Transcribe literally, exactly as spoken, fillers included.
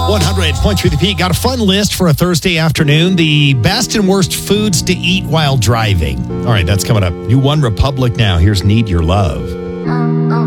one hundred point three The Peak. Got a fun list for a Thursday afternoon. The best and worst foods to eat while driving. All right, that's coming up. You One Republic now. Here's Need Your Love.